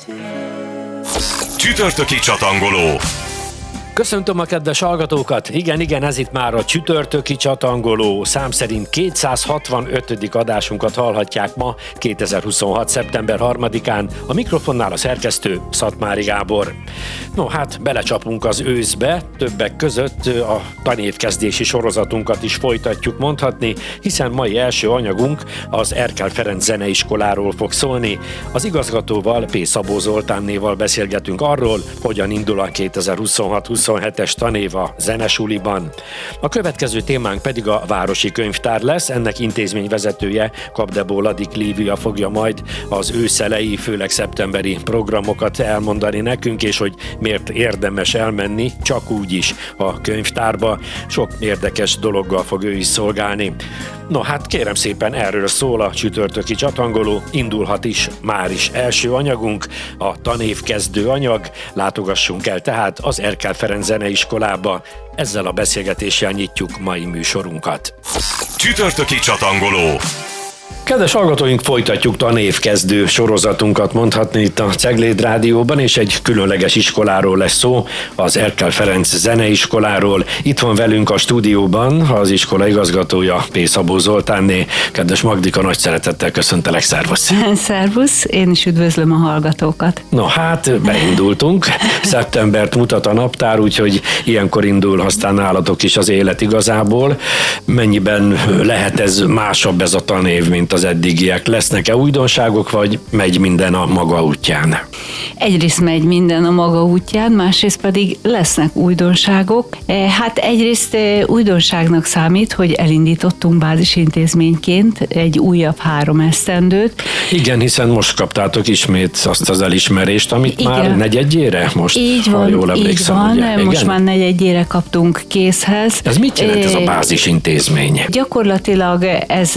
Csütörtöki csatangoló. Köszöntöm a kedves hallgatókat! Igen, ez itt már a csütörtöki csatangoló. Szám szerint 265. adásunkat hallhatják ma, 2026. szeptember 3-án. A mikrofonnál a szerkesztő Szatmári Gábor. No hát, belecsapunk az őszbe, többek között a tanévkezdési sorozatunkat is folytatjuk mondhatni, hiszen mai első anyagunk az Erkel Ferenc Zeneiskoláról fog szólni. Az igazgatóval, P. Szabó Zoltánnéval beszélgetünk arról, hogyan indul a 2026-27-es tanév a zenesuliban. A következő témánk pedig a Városi Könyvtár lesz, ennek intézményvezetője, Kapdebó Ladik Lívia fogja majd az őszelei, főleg szeptemberi programokat elmondani nekünk, és hogy miért érdemes elmenni, csak úgy is a könyvtárba. Sok érdekes dologgal fog ő is szolgálni. No hát kérem szépen, erről szól a csütörtöki csatangoló, indulhat is már is első anyagunk, a tanévkezdő anyag. Látogassunk el tehát az Erkel Ferenc Zeneiskolába, ezzel a beszélgetéssel nyitjuk mai műsorunkat. Csütörtöki csatangoló. Kedves hallgatóink, folytatjuk tanévkezdő sorozatunkat mondhatni itt a Cegléd Rádióban, és egy különleges iskoláról lesz szó, az Erkel Ferenc Zeneiskoláról. Itt van velünk a stúdióban az iskola igazgatója, P. Szabó Zoltánné. Kedves Magdika, nagy szeretettel köszöntelek, szervusz! Szervusz, én is üdvözlöm a hallgatókat. No hát, beindultunk. Szeptembert mutat a naptár, úgyhogy ilyenkor indul aztán nálatok is az élet igazából. Mennyiben lehet ez másabb ez a tanév, mint az eddigiek? Lesznek-e újdonságok, vagy megy minden a maga útján? Egyrészt megy minden a maga útján, másrészt pedig lesznek újdonságok. Hát egyrészt újdonságnak számít, hogy elindítottunk bázisintézményként egy újabb 3 esztendőt. Igen, hiszen most kaptátok ismét azt az elismerést, amit igen, már negyedjére most, így van, ha jól emlékszem. Így van, ugye? most már negyedjére kaptunk készhez. Ez mit jelent ez a bázisintézmény? Gyakorlatilag ez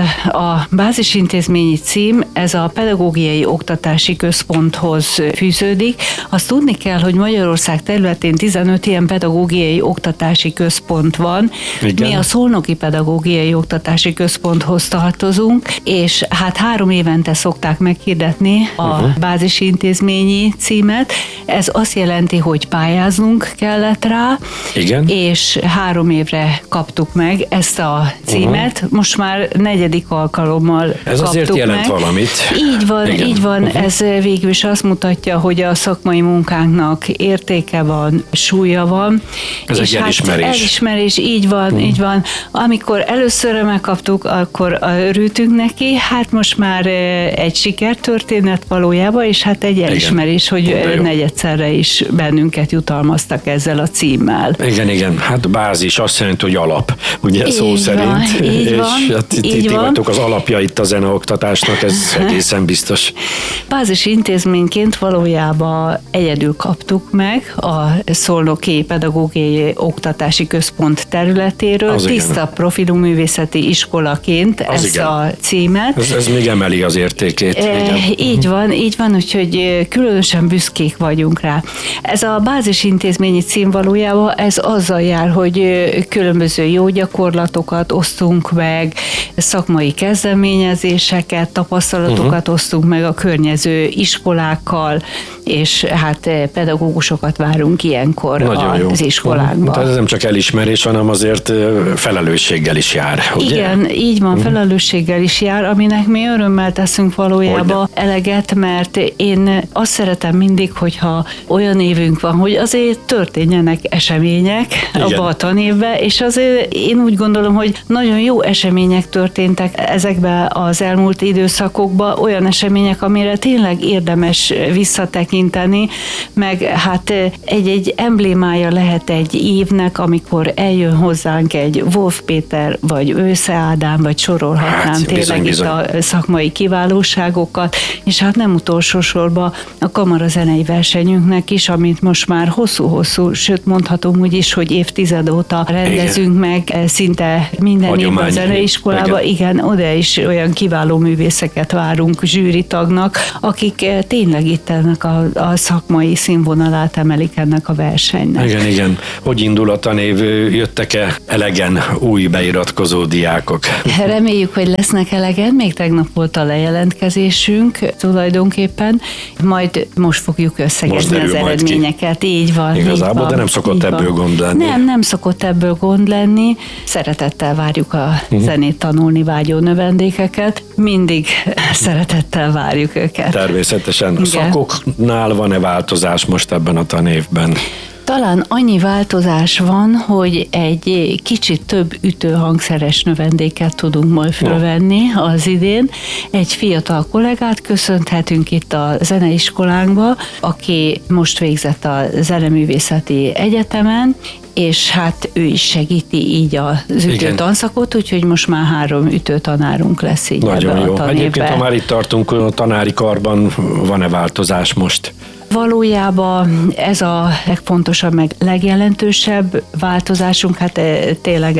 a bázisintézményi cím, ez a Pedagógiai Oktatási Központhoz fűződik. Azt tudni kell, hogy Magyarország területén 15 ilyen pedagógiai oktatási központ van. Igen. Mi a Szolnoki Pedagógiai Oktatási Központhoz tartozunk, és hát 3 évente szokták meghirdetni a bázisintézményi címet. Ez azt jelenti, hogy pályáznunk kellett rá, igen, és 3 évre kaptuk meg ezt a címet. Most már 4. alkalommal ez azért jelent meg valamit. Így van, igen. Így van. Ez végül is azt mutatja, hogy a szakmai munkánknak értéke van, súlya van. Ez és egy elismerés. Elismerés, így van, így van. Amikor először megkaptuk, akkor örültünk neki, hát most már egy sikertörténet valójában, és hát egy elismerés, igen, hogy negyedszerre is bennünket jutalmaztak ezzel a címmel. Igen, hát bázis azt jelenti, hogy alap, ugye szó így szerint. Van, így és van, hát ti vagytok az alapja itt a zeneoktatásnak, ez egészen biztos. Bázis intézményként valójában egyedül kaptuk meg a Szolnoki Pedagógiai Oktatási Központ területéről, az tiszta igen, profilú művészeti iskolaként az ezt igen, a címet. Ez még emeli az értékét. Így van, úgyhogy különösen büszkék vagyunk rá. Ez a bázisintézményi cím valójában ez azzal jár, hogy különböző jó gyakorlatokat osztunk meg, szakmai kezdeményezéseket, tapasztalatokat osztunk meg a környező iskolákkal, és hát pedagógusokat várunk ilyenkor az iskolákban. Tehát ez nem csak elismerés, hanem azért felelősséggel is jár, ugye? Igen, így van, felelősséggel is jár, aminek mi örömmel teszünk valójában eleget, mert én azt szeretem mindig, hogyha olyan évünk van, hogy azért történjenek események abban a tanévben, és azért én úgy gondolom, hogy nagyon jó események történtek ezekben az elmúlt időszakokban, olyan események, amire tényleg érdemes visszatekinteni, meg hát egy emblémája lehet egy évnek, amikor eljön hozzánk egy Wolf Péter, vagy Ősze Ádám, vagy sorolhatnám tényleg bizony. Itt a szakmai kiválóságokat, és hát nem utolsó sorban a kamarazenei versenyünknek is, amit most már hosszú-hosszú, sőt mondhatom úgy is, hogy évtized óta rendezünk meg szinte minden évben a zeneiskolában. Igen, oda is olyan kiváló művészeket várunk zsűritagnak, akik tényleg itt ennek a szakmai színvonalát emelik ennek a versenynek. Igen. Hogy indul a tanév? Jöttek-e elegen új beiratkozó diákok? Reméljük, hogy lesznek elegen. Még tegnap volt a lejelentkezésünk tulajdonképpen. Majd most fogjuk összegezni az eredményeket. Így van. Igazából, de nem szokott ebből gond lenni. Nem szokott ebből gond lenni. Szeretettel várjuk a zenét tanulni vágyó növendékeket. Mindig szeretettel várjuk őket. Természetesen. Igen. Szakoknál van-e változás most ebben a tanévben? Talán annyi változás van, hogy egy kicsit több ütőhangszeres növendéket tudunk majd fölvenni az idén. Egy fiatal kollégát köszönhetünk itt a zeneiskolánkba, aki most végzett a Zeneművészeti Egyetemen, és hát ő is segíti így az ütőtanszakot, úgyhogy most már 3 ütőtanárunk lesz így. Nagyon jó. A Egyébként, ha már itt tartunk, a tanári karban van-e változás most? Valójában ez a legfontosabb, meg legjelentősebb változásunk, hát tényleg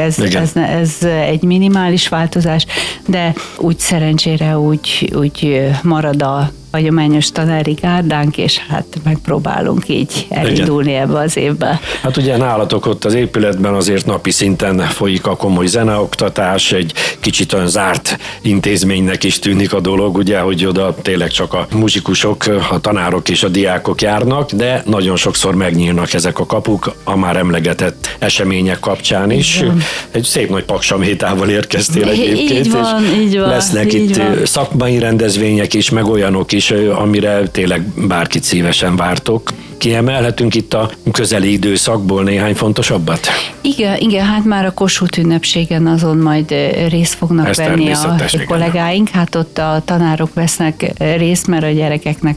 ez egy minimális változás, de úgy szerencsére úgy marad a hagyományos tanári gárdánk, és hát megpróbálunk így elindulni ebbe az évbe. Hát ugye nálatok ott az épületben azért napi szinten folyik a komoly zeneoktatás, egy kicsit olyan zárt intézménynek is tűnik a dolog, ugye, hogy oda tényleg csak a muzsikusok, a tanárok és a diákok járnak, de nagyon sokszor megnyílnak ezek a kapuk, a már emlegetett események kapcsán is. Igen. Egy szép nagy paksamétával érkeztél egyébként, így van, lesznek itt szakmai rendezvények is, meg olyanok is, amire tényleg bárkit szívesen vártok. Kiemelhetünk itt a közeli időszakból néhány fontosabbat? Igen, hát már a Kossuth ünnepségen azon majd részt fognak venni a kollégáink. Hát ott a tanárok vesznek részt, mert a gyerekeknek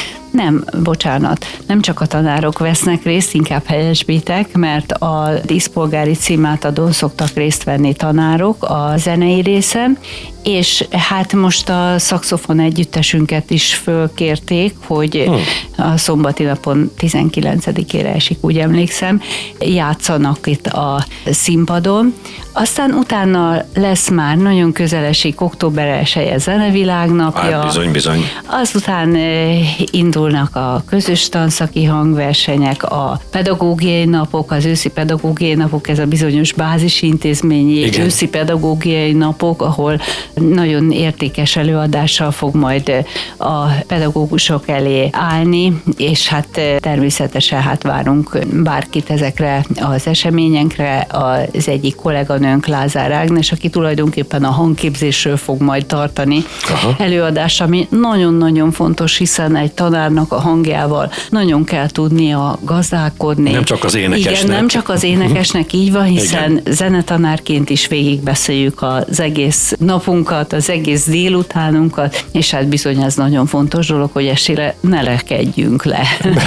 nem csak a tanárok vesznek részt, inkább helyesbítek, mert a díszpolgári címátadón szoktak részt venni tanárok a zenei részen, és hát most a szaxofon együttesünket is fölkérték, hogy a szombati napon 19-ére esik, úgy emlékszem, játszanak itt a színpadon. Aztán utána lesz már nagyon közel esik október 1-e zenevilágnapja. Hát bizony. Azután indulnak a közös tanszaki hangversenyek, a pedagógiai napok, az őszi pedagógiai napok, ez a bizonyos bázisintézményi őszi pedagógiai napok, ahol nagyon értékes előadással fog majd a pedagógusok elé állni, és hát természetesen hát várunk bárkit ezekre az eseményekre. Az egyik kolléganőnk Lázár Ágnes, aki tulajdonképpen a hangképzésről fog majd tartani előadást, ami nagyon-nagyon fontos, hiszen egy tanárnak a hangjával nagyon kell tudnia gazdálkodni. Nem csak az énekesnek. Igen, nem csak az énekesnek, így van, hiszen zenetanárként is végigbeszéljük az egész napunkat, az egész délutánunkat, és hát bizony ez nagyon fontos dolog, hogy estére ne rekedjünk le.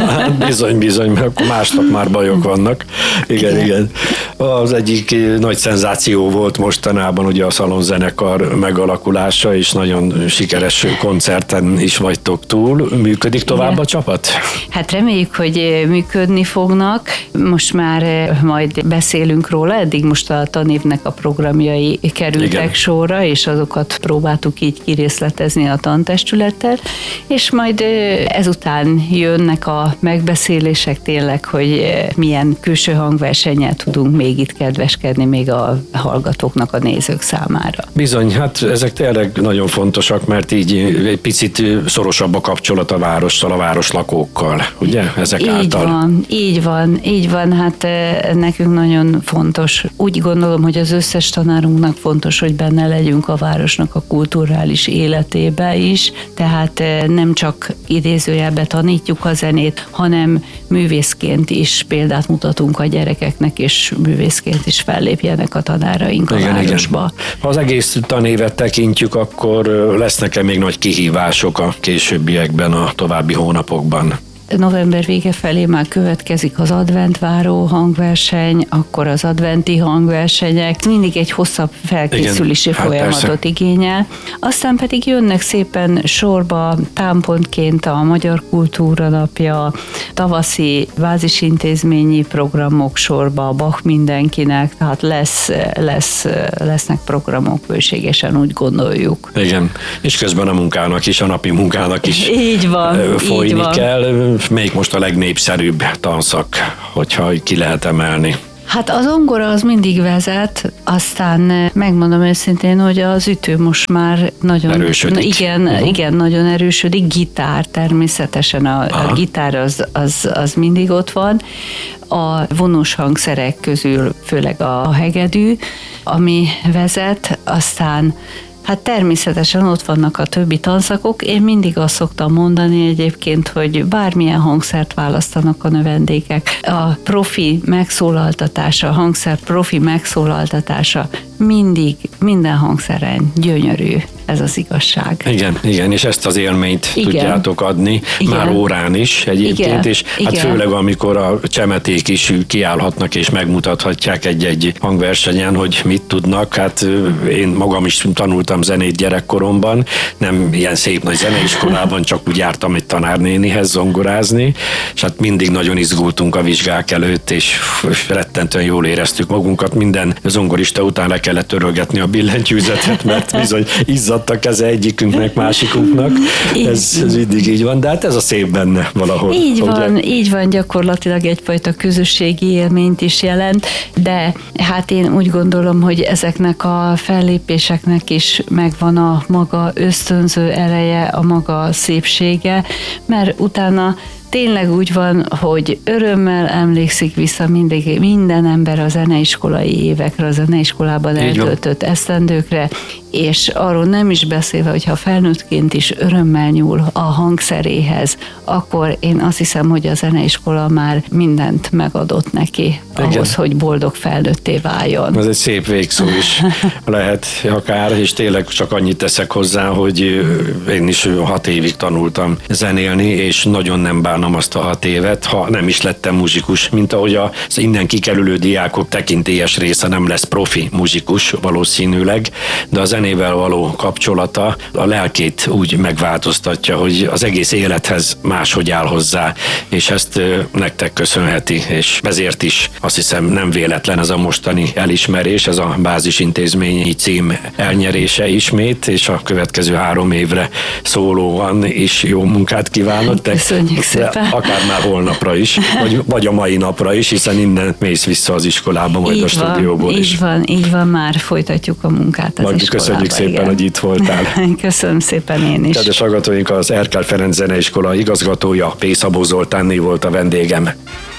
Bizony, mert akkor másnap már bajok vannak. Igen. Az egyik nagy szenzáció volt mostanában ugye a szalonzenekar megalakulása, és nagyon sikeres koncerten is vagytok túl. Működik tovább a csapat? Hát reméljük, hogy működni fognak. Most már majd beszélünk róla, eddig most a tanévnek a programjai kerültek sorra, és azokat próbáltuk így kirészletezni a tantestülettel, és majd ezután jönnek a megbeszélések tényleg, hogy milyen külső hangversennyel tudunk még itt kedveskedni még a hallgatóknak, a nézők számára. Bizony, hát ezek tényleg nagyon fontosak, mert így egy picit szorosabb a kapcsolat a várossal, a városlakókkal, ugye? Ezek által. Így van, hát nekünk nagyon fontos. Úgy gondolom, hogy az összes tanárunknak fontos, hogy benne legyünk a városnak a kulturális életébe is, tehát nem csak idézőjelbe tanítjuk a zenét, hanem művészként is példát mutatunk a gyerekeknek, és művészként is fellépjenek a tanáraink a városba. Igen. Ha az egész tanévet tekintjük, akkor lesznek-e még nagy kihívások a későbbiekben, a további hónapokban? november vége felé már következik az adventváró hangverseny, akkor az adventi hangversenyek, mindig egy hosszabb felkészülési folyamatot igényel. Aztán pedig jönnek szépen sorba támpontként a Magyar Kultúra Napja, tavaszi bázisintézményi programok sorba, Bach mindenkinek, tehát lesznek programok bőségesen, úgy gondoljuk. Igen, és közben a munkának is, a napi munkának is így van, folyni így van. kell. Még most a legnépszerűbb tanszak, hogyha ki lehet emelni. Hát az zongora az mindig vezet, aztán megmondom őszintén, hogy az ütő most már nagyon erősödik. Igen, nagyon erősödik. Gitár természetesen, a gitár az mindig ott van. A vonós hangszerek közül főleg a hegedű, ami vezet, aztán hát természetesen ott vannak a többi tanszakok. Én mindig azt szoktam mondani egyébként, hogy bármilyen hangszert választanak a növendékek. A profi megszólaltatása, a hangszer profi megszólaltatása mindig, minden hangszeren gyönyörű. Ez az igazság. Igen, és ezt az élményt tudjátok adni, már órán is egyébként, és hát főleg amikor a csemeték is kiállhatnak és megmutathatják egy hangversenyen, hogy mit tudnak. Hát én magam is tanultam zenét gyerekkoromban, nem ilyen szép nagy zeneiskolában, csak úgy jártam egy tanárnénihez zongorázni, és hát mindig nagyon izgultunk a vizsgák előtt, és rettentően jól éreztük magunkat. Minden zongorista után le kellett törölgetni a billentyűzetet, mert bizony izzadt a keze egyikünknek, másikunknak. Ez mindig így van, de hát ez a szép benne valahol. Így van, gyakorlatilag egyfajta közösségi élményt is jelent, de hát én úgy gondolom, hogy ezeknek a fellépéseknek is megvan a maga ösztönző ereje, a maga szépsége, mert utána tényleg úgy van, hogy örömmel emlékszik vissza minden ember a zeneiskolai évekre, a zeneiskolában eltöltött esztendőkre, és arról nem is beszélve, hogyha felnőttként is örömmel nyúl a hangszeréhez, akkor én azt hiszem, hogy a zeneiskola már mindent megadott neki ahhoz, hogy boldog felnőtté váljon. Ez egy szép végszó is lehet akár, és tényleg csak annyit teszek hozzá, hogy én is 6 évig tanultam zenélni, és nagyon nem bánom azt a 6 évet, ha nem is lettem muzsikus, mint ahogy az innen kikerülő diákok tekintélyes része nem lesz profi muzsikus valószínűleg, de a zenével való kapcsolata a lelkét úgy megváltoztatja, hogy az egész élethez máshogy áll hozzá, és ezt nektek köszönheti, és ezért is azt hiszem nem véletlen ez a mostani elismerés, ez a bázisintézményi cím elnyerése ismét, és a következő 3 évre szólóan is jó munkát kívánok. Köszönjük szépen. Akár már holnapra is, vagy a mai napra is, hiszen innen mész vissza az iskolába, majd így a stúdióból is. Így van, már folytatjuk a munkát az iskolába. Köszönjük szépen, hogy itt voltál. Köszönöm szépen én is. Kedves hallgatóink, az Erkel Ferenc Zeneiskola igazgatója, P. Szabó Zoltánné volt a vendégem.